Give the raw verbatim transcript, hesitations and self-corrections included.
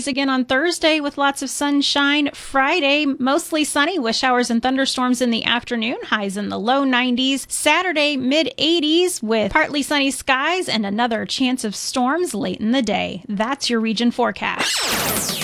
eighties again on Thursday with lots of sunshine. Friday, mostly sunny with showers and thunderstorms in the afternoon. Highs in the low nineties. Saturday, mid eighties with partly sunny skies and another chance of storms late in the day. That's your region forecast.